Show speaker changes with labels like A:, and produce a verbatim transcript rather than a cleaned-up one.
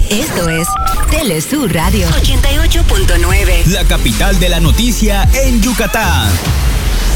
A: Esto es Telesur Radio ochenta y ocho punto nueve.
B: La capital de la noticia en Yucatán.